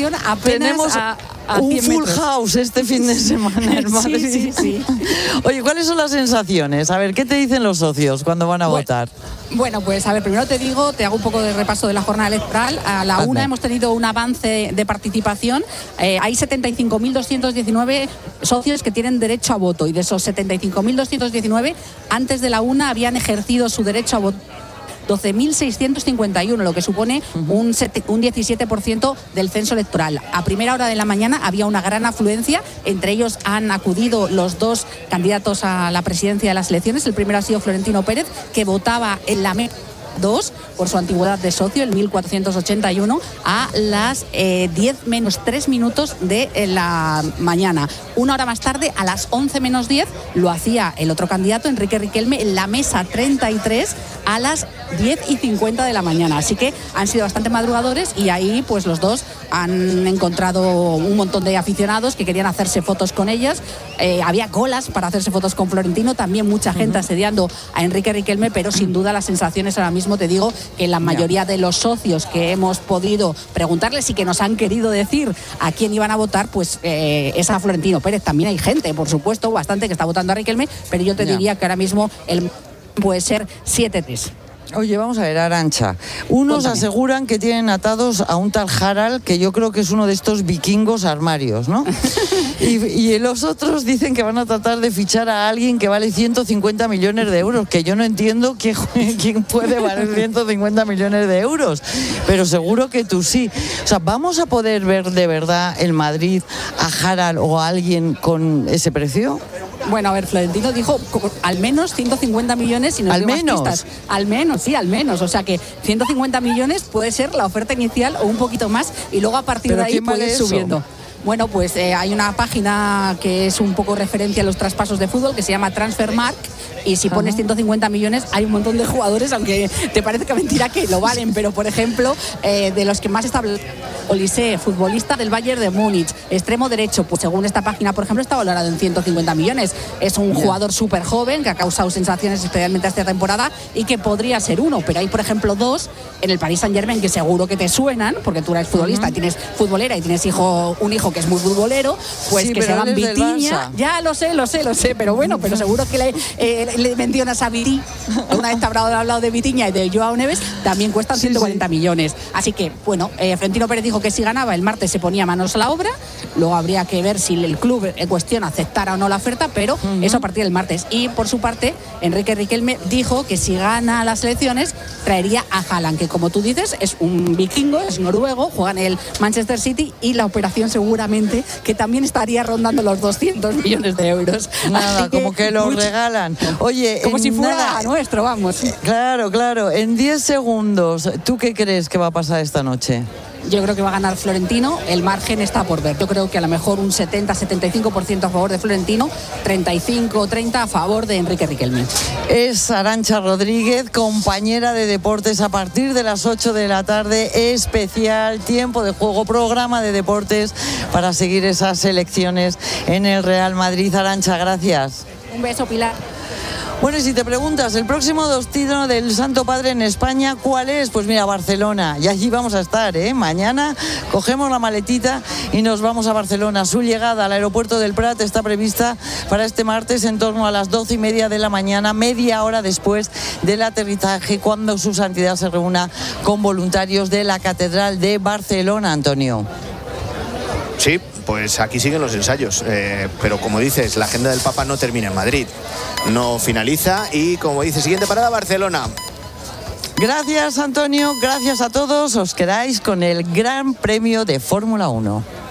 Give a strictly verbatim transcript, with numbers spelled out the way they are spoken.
participación apenas tenemos a, a un cien full metros. house este fin de semana en Madrid. Sí, sí, sí. Oye, ¿cuáles son las sensaciones? A ver, ¿qué te dicen los socios cuando van a Bueno, votar? Bueno, pues a ver, primero te digo, te hago un poco de repaso de la jornada electoral. A la Hazme. una hemos tenido un avance de participación. Eh, hay setenta y cinco mil doscientos diecinueve socios que tienen derecho a voto, y de esos setenta y cinco mil doscientos diecinueve, antes de la una habían ejercido su derecho a voto doce mil seiscientos cincuenta y uno, lo que supone uh-huh. un, sete, un diecisiete por ciento del censo electoral. A primera hora de la mañana había una gran afluencia, entre ellos han acudido los dos candidatos a la presidencia de las elecciones. El primero ha sido Florentino Pérez, que votaba en la mesa dos por su antigüedad de socio, el mil cuatrocientos ochenta y uno, a las eh, diez menos tres minutos de eh, la mañana. Una hora más tarde, a las once menos diez, lo hacía el otro candidato, Enrique Riquelme, en la mesa treinta y tres, a las diez y cincuenta de la mañana. Así que han sido bastante madrugadores, y ahí pues los dos han encontrado un montón de aficionados que querían hacerse fotos con ellas. Eh, había colas para hacerse fotos con Florentino, también mucha gente uh-huh. asediando a Enrique Riquelme, pero sin duda las sensaciones ahora mismo, te digo que la mayoría de los socios que hemos podido preguntarles y que nos han querido decir a quién iban a votar, pues eh, es a Florentino Pérez. También hay gente, por supuesto, bastante que está votando a Riquelme, pero yo te yeah. diría que ahora mismo el puede ser siete tres. Oye, vamos a ver, Arantxa. Unos Cuéntame. aseguran que tienen atados a un tal Harald, que yo creo que es uno de estos vikingos armarios, ¿no? y, y los otros dicen que van a tratar de fichar a alguien que vale ciento cincuenta millones de euros, que yo no entiendo quién, quién puede valer ciento cincuenta millones de euros, pero seguro que tú sí. O sea, ¿vamos a poder ver de verdad en Madrid a Harald o a alguien con ese precio? Bueno, a ver, Florentino dijo al menos ciento cincuenta millones y nos ¿Al dio menos? Más pistas. Al menos, sí, al menos. O sea que ciento cincuenta millones puede ser la oferta inicial o un poquito más, y luego a partir de ahí puede ir subiendo. Bueno, pues eh, hay una página que es un poco referencia a los traspasos de fútbol que se llama Transfermarkt, y si pones ciento cincuenta millones hay un montón de jugadores, aunque te parezca mentira, que lo valen, pero por ejemplo, eh, de los que más está Olise, futbolista del Bayern de Múnich, extremo derecho, pues según esta página, por ejemplo, está valorado en ciento cincuenta millones. Es un yeah. jugador súper joven que ha causado sensaciones especialmente esta temporada y que podría ser uno, pero hay, por ejemplo, dos en el Paris Saint-Germain que seguro que te suenan, porque tú eres futbolista, uh-huh. tienes futbolera y tienes hijo, un hijo que es muy futbolero, pues sí, que se llaman Vitinha. Ya lo sé, lo sé, lo sé, pero bueno, pero seguro que le, eh, le mencionas a Vitinha. Una vez te habrá hablado de Vitinha y de Joao Neves, también cuestan sí, ciento cuarenta sí. millones. Así que, bueno, eh, Florentino Pérez dijo que si ganaba el martes se ponía manos a la obra, luego habría que ver si el club en cuestión aceptara o no la oferta, pero uh-huh. eso a partir del martes. Y por su parte, Enrique Riquelme dijo que si gana las elecciones traería a Haaland, que como tú dices es un vikingo, es noruego, juega en el Manchester City, y la operación seguramente que también estaría rondando los doscientos millones de euros. Nada, que, como que lo mucho, regalan. Oye, como si fuera nada, nuestro, vamos. Claro, claro. En diez segundos, ¿tú qué crees que va a pasar esta noche? Yo creo que va a ganar Florentino, el margen está por ver. Yo creo que a lo mejor un setenta a setenta y cinco por ciento a favor de Florentino, treinta y cinco a treinta a favor de Enrique Riquelme. Es Arantxa Rodríguez, compañera de deportes a partir de las ocho de la tarde, especial tiempo de juego, programa de deportes para seguir esas elecciones en el Real Madrid. Arantxa, gracias. Un beso, Pilar. Bueno, y si te preguntas, el próximo destino del Santo Padre en España, ¿cuál es? Pues mira, Barcelona. Y allí vamos a estar, ¿eh? Mañana cogemos la maletita y nos vamos a Barcelona. Su llegada al aeropuerto del Prat está prevista para este martes en torno a las doce y media de la mañana, media hora después del aterrizaje, cuando su santidad se reúna con voluntarios de la Catedral de Barcelona, Antonio. Sí, pues aquí siguen los ensayos, eh, pero como dices, la agenda del Papa no termina en Madrid, no finaliza, y como dice, siguiente parada, Barcelona. Gracias, Antonio, gracias a todos, os quedáis con el Gran Premio de Fórmula uno.